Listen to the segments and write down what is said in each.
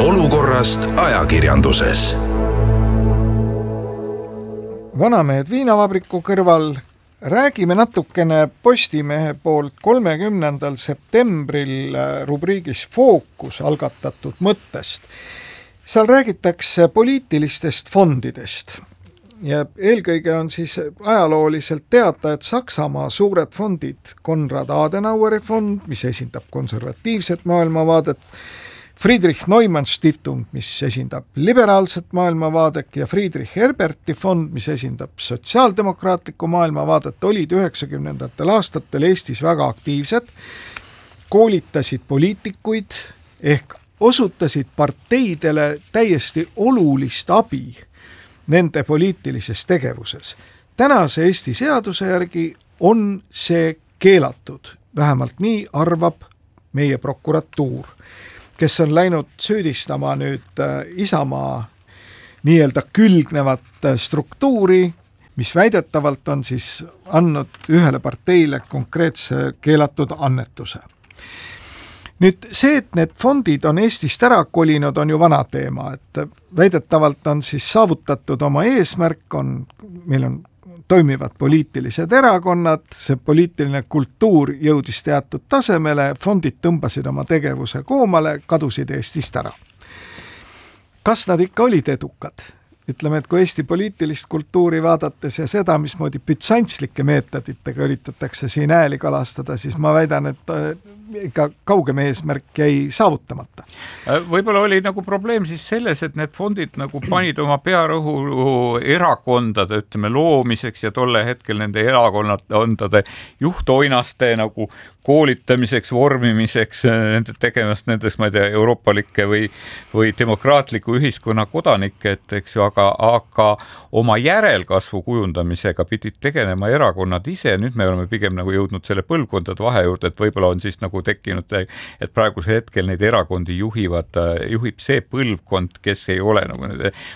olukorrast ajakirjanduses. Vanamehed viinavabriku kõrval räägime natukene Postimehe poolt 30. septembril rubriigis Fookus algatatud mõttest. Seal räägitakse poliitilistest fondidest ja eelkõige on siis ajalooliselt teada, et Saksamaa suured fondid, Konrad Adenaueri fond, mis esindab konservatiivset maailmavaadet, Friedrich Neumann Stiftung, mis esindab liberaalset maailmavaadet ja Friedrich Herberti fond, mis esindab sotsiaaldemokraatlikku maailmavaadet, olid 90. aastatel Eestis väga aktiivsed, koolitasid poliitikuid ehk osutasid parteidele täiesti olulist abi nende poliitilises tegevuses. Tänase Eesti seaduse järgi on see keelatud, vähemalt nii arvab meie prokuratuur, kes on läinud süüdistama nüüd Isamaa nii-öelda külgnevat struktuuri, mis väidetavalt on siis andnud ühele parteile konkreetse keelatud annetuse. Nüüd see, et need fondid on Eestist ära kolinud, on ju vana teema, et väidetavalt on siis saavutatud oma eesmärk, meil on toimivad poliitilised erakonnad, see poliitiline kultuur jõudis teatud tasemele, fondid tõmbasid oma tegevuse koomale, kadusid Eestist ära. Kas nad ikka olid edukad? Ütleme, et kui Eesti poliitilist kultuuri vaadates ja seda, mismoodi bütsanslike meetoditega üritatakse siin ääli kalastada, siis ma väidan, et ikka kaugem eesmärk jäi saavutamata. Võib-olla oli nagu probleem siis selles, et need fondid nagu panid oma pearõhu erakondade, ütleme, loomiseks ja tolle hetkel nende erakondade juhtoinaste nagu koolitamiseks, vormimiseks, nende tegemast nendest, ma ei tea, euroopalike või demokraatliku ühiskonna kodanikke, et eks ju, aga oma järelkasvu kujundamisega pidid tegelema erakonnad ise ja nüüd me oleme pigem nagu jõudnud selle põlvkondade vahe juurde, et võib-olla on siis nagu tekkinud, et praeguse hetkel neid erakondi juhib see põlvkond, kes ei ole nagu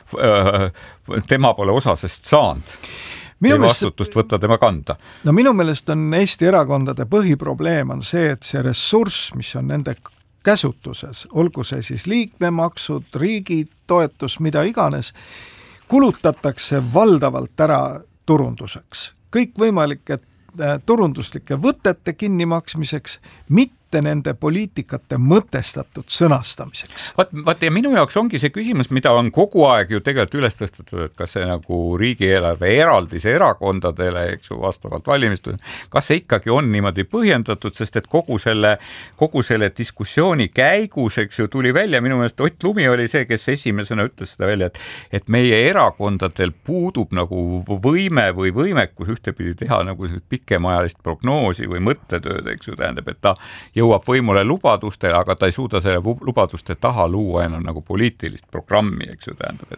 tema pole osasest saanud. Või vastutust võtta tema kanda. No minu meelest on Eesti erakondade põhiprobleem on see, et see ressurss, mis on nende käsutuses, olgu see siis liikmemaksud, riigi toetus, mida iganes, kulutatakse valdavalt ära turunduseks. Kõik võimalike turunduslike võtete kinnimaksmiseks, mitte nende poliitikate mõtestatud sõnastamiseks. Vaat ja minu jaoks ongi see küsimus, mida on kogu aeg ju tegelikult üles tõstetud, et kas see nagu riigieelarve eraldis erakondadele, eks ju, vastavalt valimistule, kas see ikkagi on niimoodi põhjendatud, sest et kogu selle diskussiooni käigus, eks ju, tuli välja, minu meelest Ott Lumi oli see, kes esimesena ütles seda välja, et meie erakondadel puudub nagu võime või võimekus ühtepidi teha nagu pikemaajalist prognoosi või mõttetööd, eks ju, tähendab, et ta jõuab võimule lubadustele, aga ta ei suuda selle lubaduste taha luua enam nagu poliitilist programmi, eks ju, tähendab,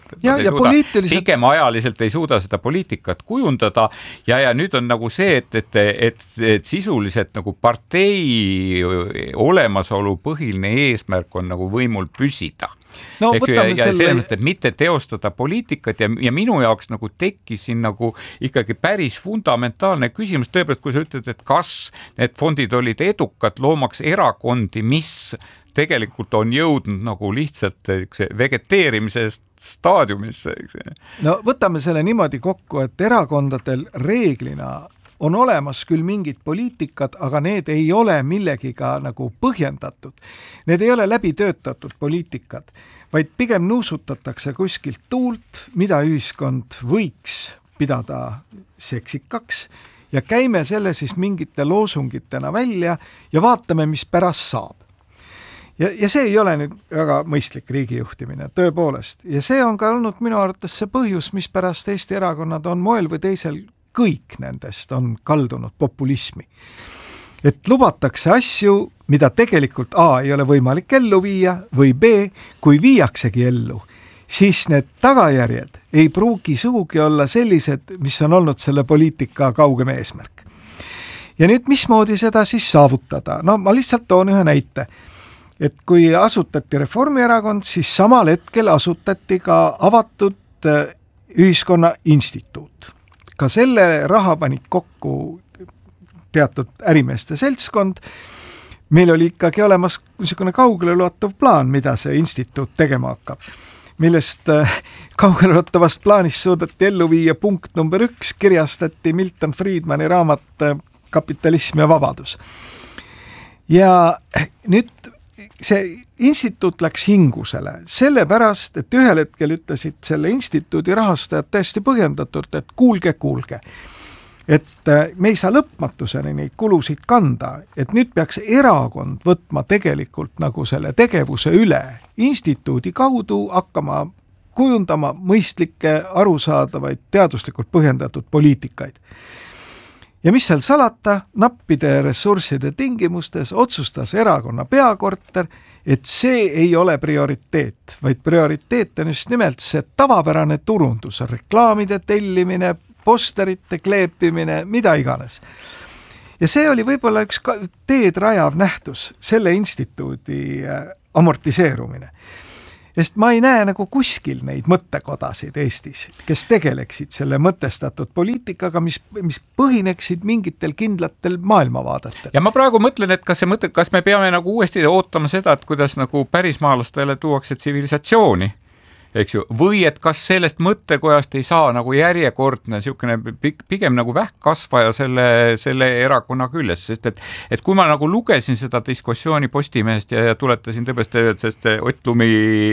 et pikemaajaliselt ei suuda seda poliitikat kujundada ja nüüd on nagu see, et sisuliselt nagu partei olemasolu põhiline eesmärk on nagu võimul püsida. No, et mitte teostada poliitikat ja minu jaoks nagu tekkis siin nagu ikkagi päris fundamentaalne küsimus, tõepoolest, kui sa ütled, et kas need fondid olid edukad loomaks erakondi, mis tegelikult on jõudnud nagu lihtsalt vegeteerimise staadiumisse. No võtame selle niimoodi kokku, et erakondadel reeglina on olemas küll mingid poliitikad, aga need ei ole millegiga nagu põhjendatud. Need ei ole läbi töötatud poliitikad, vaid pigem nuusutatakse kuskilt tuult, mida ühiskond võiks pidada seksikaks ja käime selle siis mingite loosungitena välja ja vaatame, mis pärast saab. Ja see ei ole nüüd väga mõistlik riigijuhtimine, tõepoolest. Ja see on ka olnud minu arvates see põhjus, mis pärast Eesti erakonnad on moel või teisel kõik nendest on kaldunud populismi. Et lubatakse asju, mida tegelikult A ei ole võimalik ellu viia või B, kui viiaksegi ellu, siis need tagajärjed ei pruugi sugugi olla sellised, mis on olnud selle poliitika kaugem eesmärk. Ja nüüd mismoodi seda siis saavutada? No ma lihtsalt toon ühe näite. Et kui asutati Reformierakond, siis samal hetkel asutati ka avatud ühiskonna instituut. Ka selle raha panid kokku teatud ärimeeste seltskond, meil oli ikkagi olemas niisugune kaugeleulatuv plaan, mida see instituut tegema hakkab, millest kaugeleulutavast plaanist suudeti ellu viia punkt number 1, kirjastati Milton Friedmani raamat Kapitalism ja vabadus. Ja nüüd see instituut läks hingusele, sellepärast, et ühel hetkel ütlesid selle instituudi rahastajad täiesti põhjendatult, et kuulge, et me ei saa lõpmatuseni neid kulusid kanda, et nüüd peaks erakond võtma tegelikult nagu selle tegevuse üle, instituudi kaudu hakkama kujundama mõistlikke, arusaadavaid, teaduslikult põhjendatud poliitikaid. Ja mis seal salata, nappide ressursside tingimustes otsustas erakonna peakorter, et see ei ole prioriteet, vaid prioriteet on just nimelt see tavapärane turundus, reklaamide tellimine, posterite kleepimine, mida iganes. Ja see oli võib-olla üks teed rajav nähtus, selle instituudi amortiseerumine. Sest ma ei näe nagu kuskil neid mõttekodasid Eestis, kes tegeleksid selle mõtestatud poliitikaga, mis põhineksid mingitel kindlatel maailmavaadetel. Ja ma praegu mõtlen, et kas me peame nagu uuesti ootama seda, et kuidas nagu pärismaalastele tuuakse tsivilisatsiooni, eks ju, või et kas sellest mõttekojast ei saa nagu järjekordne niisugune pigem nagu vähkkasvaja selle erakonna küljes, sest et kui ma nagu lugesin seda diskussiooni Postimehest ja tuletasin tõepoolest, sest see Ott Lumi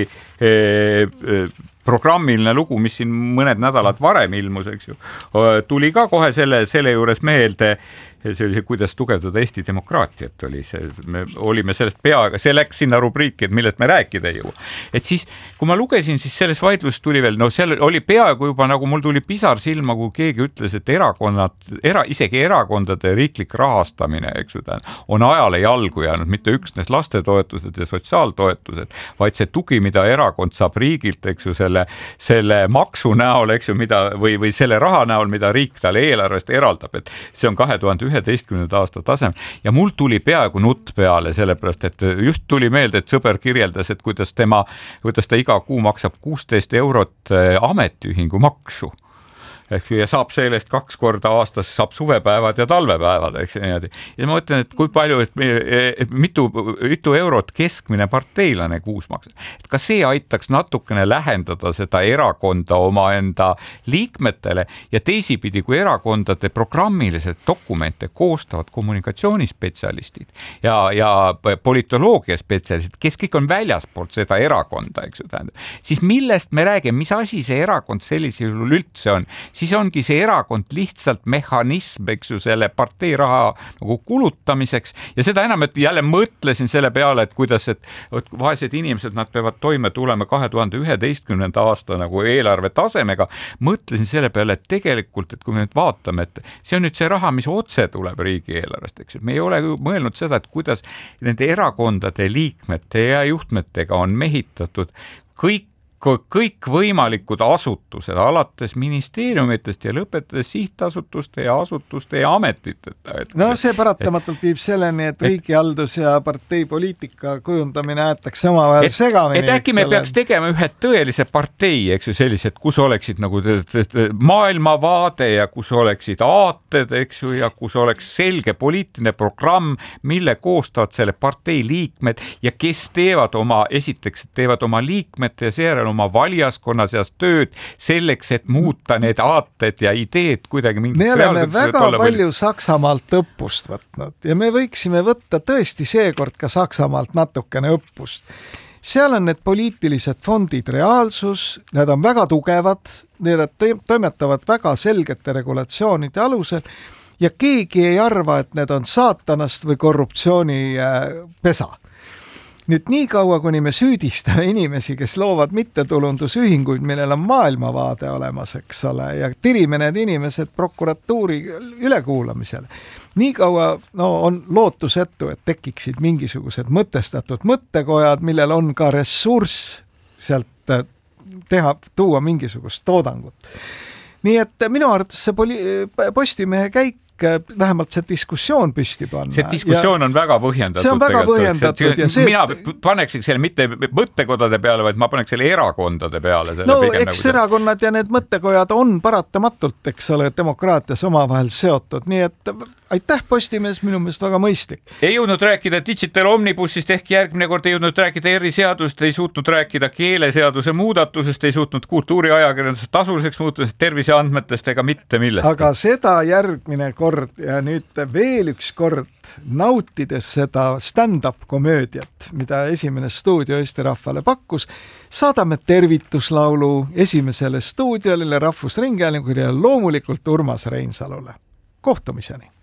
programmiline lugu, mis siin mõned nädalad varem ilmus, eks ju, tuli ka kohe selle juures meelde, see oli see, kuidas tugevdada Eesti demokraatiat oli see, me olime sellest peaaegu, see läks sinna rubriiki, et millest me rääkida ei jõua. Et siis, kui ma lugesin, siis selles vaidlus tuli veel, seal oli peaaegu juba nagu mul tuli pisar silma, kui keegi ütles, et isegi erakondade riiklik rahastamine, eks ju, on ajale jalgu jäänud, mitte üksnes lastetoetused ja sotsiaaltoetused, vaid see tugi, mida erakond saab riigilt, eks ju, selle maksu näol, eks ju, või selle raha näol, mida riik talle eelarvest eraldab, et see on 2011. aasta tasem ja mul tuli peaaegu nutt peale, sellepärast, et just tuli meelde, et sõber kirjeldas, et kuidas ta iga kuu maksab 16 eurot ametiühingu maksu. Ja saab sellest 2 korda aastas, saab suvepäevad ja talvepäevad, eks niimoodi. Ja ma mõtlen, et kui palju, et mitu eurot keskmine parteilane kuus maksab. Et kas see aitaks natukene lähendada seda erakonda oma enda liikmetele ja teisipidi, kui erakondade programmilised dokumente koostavad kommunikatsioonispetsialistid ja politoloogia spetsialistid, kes kõik on väljaspoolt seda erakonda, eks ju, tähendab. Siis millest me räägime, mis asi see erakond sellisel juhul üldse on? Siis ongi see erakond lihtsalt mehhanism, eks ju, selle partei raha nagu kulutamiseks ja seda enam, et jälle mõtlesin selle peale, et kuidas, et vaesed inimesed, nad peavad toime tulema 2011. aasta nagu eelarve tasemega, mõtlesin selle peale, et tegelikult, et kui me nüüd vaatame, et see on nüüd see raha, mis otse tuleb riigieelarvest, eks ju, me ei ole mõelnud seda, et kuidas nende erakondade liikmete ja juhtmetega on mehitatud kõik võimalikud asutused, alates ministeeriumitest ja lõpetades sihtasutuste ja asutuste ja ametiteta. No see paratamatult viib selleni, et riigihaldus ja parteipoliitika kujundamine aetakse omavahel segamini. Et äkki me peaks tegema ühe tõelise partei, eks ju, sellised, kus oleksid nagu maailmavaade ja kus oleksid aated, eks ju, ja kus oleks selge poliitiline programm, mille koostavad selle partei liikmed ja kes teevad oma liikmete ja seejärel oma valijaskonna seas tööd selleks, et muuta need aated ja ideed kuidagi mingit me oleme väga palju Saksamaalt õppust võtnud ja me võiksime võtta tõesti seekord ka Saksamaalt natukene õppust. Seal on need poliitilised fondid reaalsus, need on väga tugevad, need toimetavad väga selgete regulatsioonide alusel ja keegi ei arva, et need on saatanast või korruptsiooni pesa. Nüüd nii kaua, kuni me süüdistame inimesi, kes loovad mittetulundusühinguid, millel on maailmavaade olemas, eks ole, ja tirime need inimesed prokuratuuri ülekuulamisele. Nii kaua on lootusetu, et tekiksid mingisugused mõtestatud mõttekojad, millel on ka ressurss sealt tuua mingisugust toodangut. Nii et minu arvates see Postimehe käik, vähemalt see diskussioon püsti panna. See diskussioon on väga põhjendatud. See on väga põhjendatud. Mina paneksin selle mitte mõttekodade peale, vaid ma paneks selle erakondade peale. Eks erakonnad ja need mõttekojad on paratamatult, eks ole, demokraatias omavahel seotud, nii et aitäh Postimees, minu meelest väga mõistlik. Ei jõudnud rääkida Digital Omnibussist ehk järgmine kord ei jõudnud rääkida eriseadust, ei suutnud rääkida keeleseaduse muudatusest, ei suutnud kultuuriajakirjanduse tasuliseks muutusest, terviseandmetest ega mitte millest. Aga seda järgmine kord ja nüüd veel üks kord, nautides seda stand-up komöödiat, mida Esimene stuudio Eesti rahvale pakkus, saadame tervituslaulu Esimesele stuudiolile, Rahvusringhäälingule ja loomulikult Urmas Reinsalule. Kohtumiseni!